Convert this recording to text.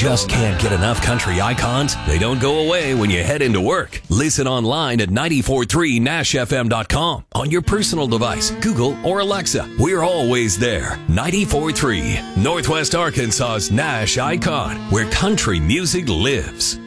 just can't get enough country icons? They don't go away when you head into work. Listen online at 943nashfm.com on your personal device, Google, or Alexa. We're always there. 94.3, Northwest Arkansas's Nash icon, where country music lives.